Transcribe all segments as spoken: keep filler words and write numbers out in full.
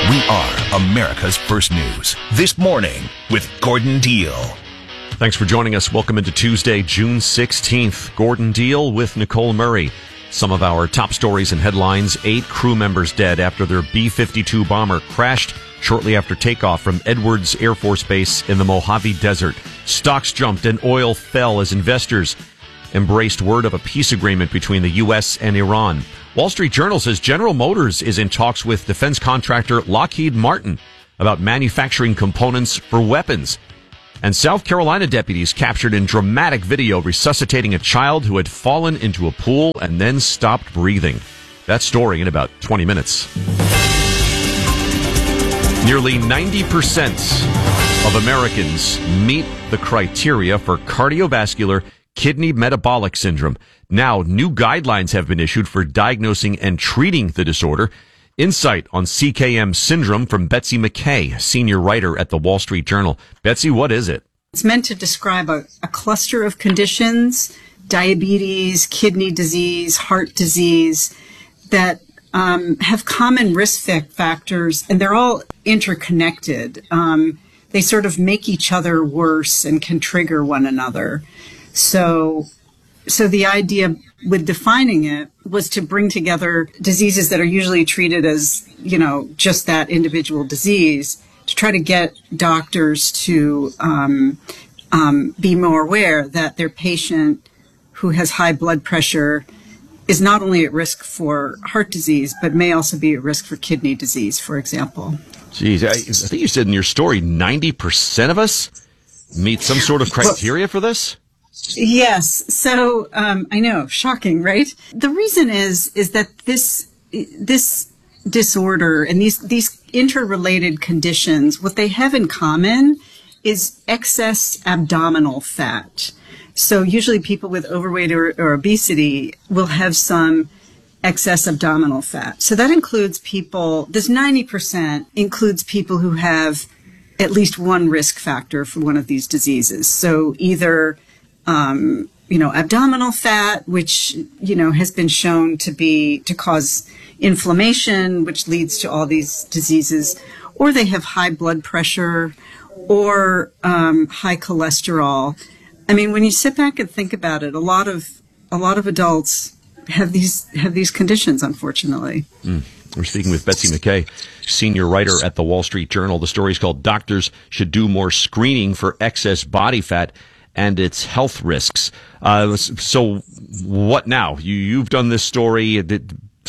We are America's First News. This Morning with Gordon Deal. Thanks for joining us. Welcome into Tuesday, June sixteenth. Gordon Deal with Nicole Murray. Some of our top stories and headlines. Eight crew members dead after their B fifty-two bomber crashed shortly after takeoff from Edwards Air Force Base in the Mojave Desert. Stocks jumped and oil fell as investors embraced word of a peace agreement between the U S and Iran. Wall Street Journal says General Motors is in talks with defense contractor Lockheed Martin about manufacturing components for weapons. And South Carolina deputies captured in dramatic video resuscitating a child who had fallen into a pool and then stopped breathing. That story in about twenty minutes. Nearly ninety percent of Americans meet the criteria for cardiovascular kidney metabolic syndrome. Now, new guidelines have been issued for diagnosing and treating the disorder. Insight on C K M syndrome from Betsy McKay, senior writer at the Wall Street Journal. Betsy, what is it? It's meant to describe a, a cluster of conditions, diabetes, kidney disease, heart disease, that um, have common risk factors, and they're all interconnected. Um, they sort of make each other worse and can trigger one another. So, so the idea with defining it was to bring together diseases that are usually treated as, you know, just that individual disease, to try to get doctors to um, um, be more aware that their patient who has high blood pressure is not only at risk for heart disease, but may also be at risk for kidney disease, for example. Geez, I, I think you said in your story ninety percent of us meet some sort of criteria well, for this? Yes. So um, I know, shocking, right? The reason is is that this this disorder and these these interrelated conditions, what they have in common is excess abdominal fat. So usually people with overweight or, or obesity will have some excess abdominal fat. So that includes people, this ninety percent includes people who have at least one risk factor for one of these diseases. So either Um, you know, abdominal fat, which, you know, has been shown to be, to cause inflammation, which leads to all these diseases, or they have high blood pressure or um, high cholesterol. I mean, when you sit back and think about it, a lot of, a lot of adults have these, have these conditions, unfortunately. Mm. We're speaking with Betsy McKay, senior writer at the Wall Street Journal. The story is called "Doctors Should Do More Screening for Excess Body Fat and Its Health Risks." Uh, so what now? You, you've done this story. The,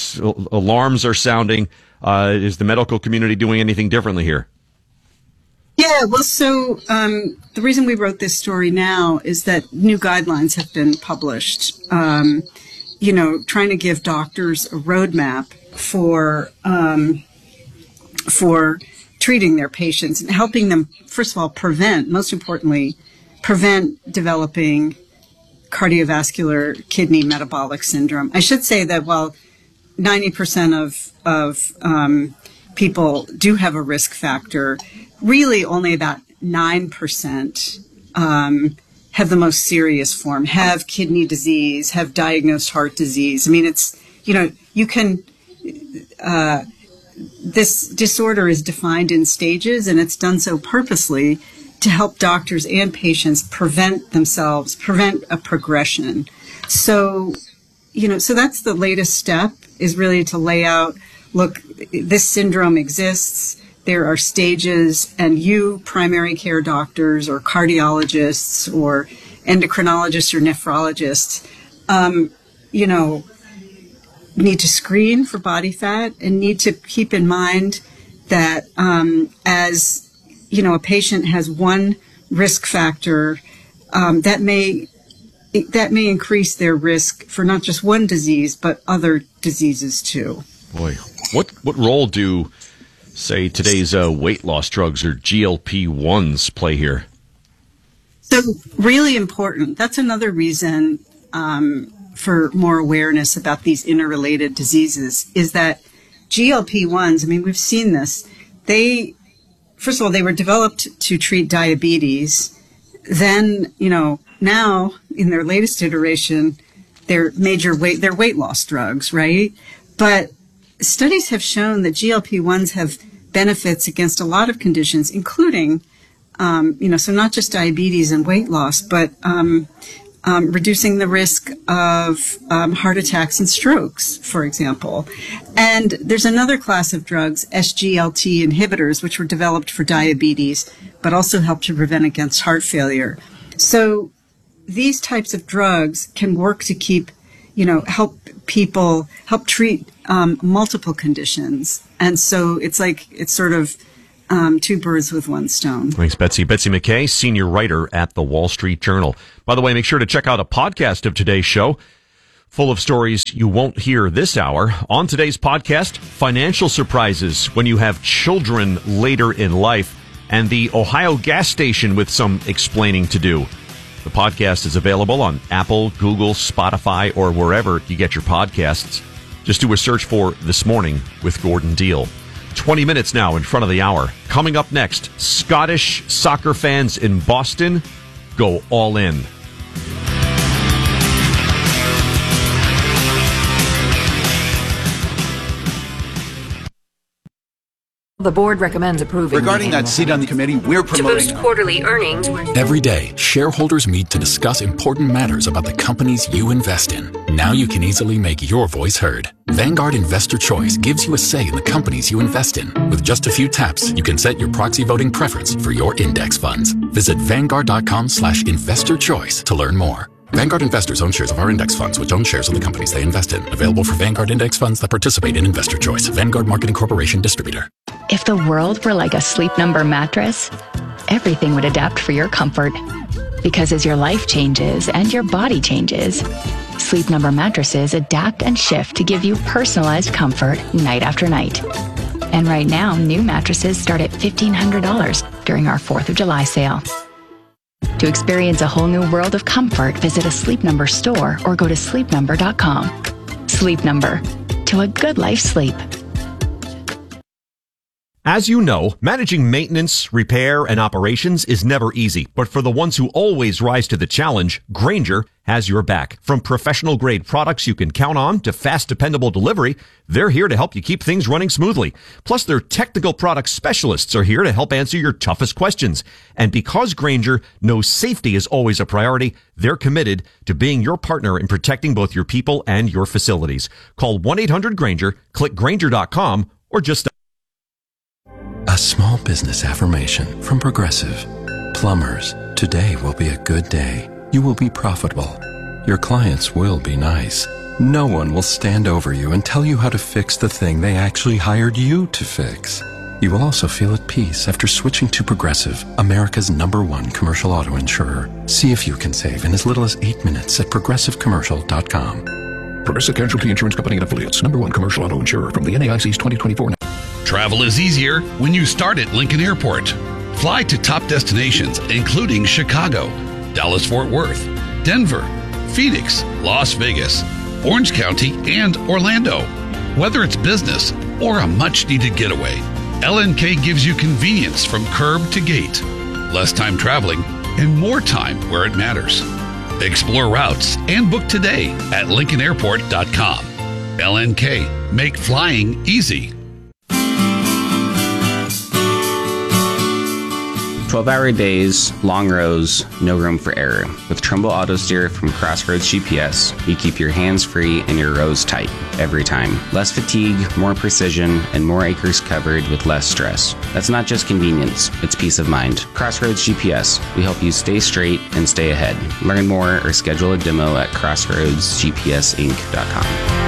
alarms are sounding. Uh, is the medical community doing anything differently here? Yeah, well, so um, the reason we wrote this story now is that new guidelines have been published, um, you know, trying to give doctors a roadmap for um, for treating their patients and helping them, first of all, prevent, most importantly, prevent developing cardiovascular kidney metabolic syndrome. I should say that while ninety percent of, of um, people do have a risk factor, really only about nine percent um, have the most serious form, have kidney disease, have diagnosed heart disease. I mean, it's, you know, you can, uh, this disorder is defined in stages, and it's done so purposely to help doctors and patients prevent themselves, prevent a progression. So, you know, so that's the latest step, is really to lay out, look, this syndrome exists, there are stages, and you, primary care doctors or cardiologists or endocrinologists or nephrologists, um, you know, need to screen for body fat and need to keep in mind that um, as you know, a patient has one risk factor, um, that may that may increase their risk for not just one disease, but other diseases too. Boy, what what role do, say, today's uh, weight loss drugs or G L P ones play here? So really important. That's another reason um, for more awareness about these interrelated diseases, is that G L P ones, I mean, we've seen this, they First of all, they were developed to treat diabetes. Then, you know, now in their latest iteration, they're major weight, they're weight loss drugs, right? But studies have shown that G L P ones have benefits against a lot of conditions, including, um, you know, so not just diabetes and weight loss, but um, um, reducing the risk of um, heart attacks and strokes, for example. And there's another class of drugs, S G L T inhibitors, which were developed for diabetes, but also help to prevent against heart failure. So these types of drugs can work to keep, you know, help people, help treat um, multiple conditions. And so it's like, it's sort of um, two birds with one stone. Thanks, Betsy. Betsy McKay, senior writer at the Wall Street Journal. By the way, make sure to check out a podcast of today's show, full of stories you won't hear this hour. On today's podcast, financial surprises when you have children later in life, and the Ohio gas station with some explaining to do. The podcast is available on Apple, Google, Spotify, or wherever you get your podcasts. Just do a search for This Morning with Gordon Deal. twenty minutes now in front of the hour. Coming up next, Scottish soccer fans in Boston go all in. The board recommends approving. Regarding that seat on the committee, we're promoting. To boost quarterly earnings. Every day, shareholders meet to discuss important matters about the companies you invest in. Now you can easily make your voice heard. Vanguard Investor Choice gives you a say in the companies you invest in. With just a few taps, you can set your proxy voting preference for your index funds. Visit vanguard.com slash investor choice to learn more. Vanguard investors own shares of our index funds, which own shares of the companies they invest in. Available for Vanguard index funds that participate in Investor Choice. Vanguard Marketing Corporation distributor. If the world were like a Sleep Number mattress, everything would adapt for your comfort. Because as your life changes and your body changes, Sleep Number mattresses adapt and shift to give you personalized comfort night after night. And right now, new mattresses start at fifteen hundred dollars during our fourth of July sale. To experience a whole new world of comfort, visit a Sleep Number store or go to sleep number dot com. Sleep Number. To a good life sleep. As you know, managing maintenance, repair, and operations is never easy. But for the ones who always rise to the challenge, Grainger has your back. From professional-grade products you can count on to fast, dependable delivery, they're here to help you keep things running smoothly. Plus, their technical product specialists are here to help answer your toughest questions. And because Grainger knows safety is always a priority, they're committed to being your partner in protecting both your people and your facilities. Call one eight hundred Grainger, click Grainger dot com, or just... A small business affirmation from Progressive. Plumbers, today will be a good day. You will be profitable. Your clients will be nice. No one will stand over you and tell you how to fix the thing they actually hired you to fix. You will also feel at peace after switching to Progressive, America's number one commercial auto insurer. See if you can save in as little as eight minutes at progressive commercial dot com. Progressive Casualty Insurance Company and Affiliates, number one commercial auto insurer from the N A I C's twenty twenty-four. Travel is easier when you start at Lincoln Airport. Fly to top destinations, including Chicago, Dallas-Fort Worth, Denver, Phoenix, Las Vegas, Orange County, and Orlando. Whether it's business or a much-needed getaway, L N K gives you convenience from curb to gate, less time traveling, and more time where it matters. Explore routes and book today at lincoln airport dot com. L N K, make flying easy. twelve-hour days, long rows, no room for error. With Trumbull Auto Steer from Crossroads G P S, you keep your hands free and your rows tight every time. Less fatigue, more precision, and more acres covered with less stress. That's not just convenience, it's peace of mind. Crossroads G P S, we help you stay straight and stay ahead. Learn more or schedule a demo at crossroads g p s inc dot com.